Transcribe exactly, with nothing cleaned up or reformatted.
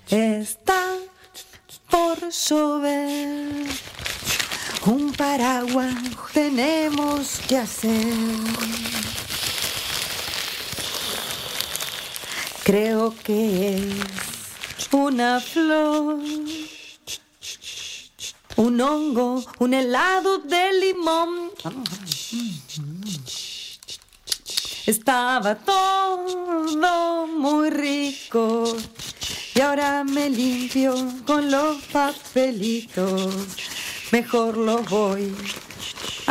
Está por llover, un paraguas tenemos que hacer. Creo que es una flor, un hongo, un helado de limón. Estaba todo muy rico y ahora me limpio con los papelitos. Mejor los voy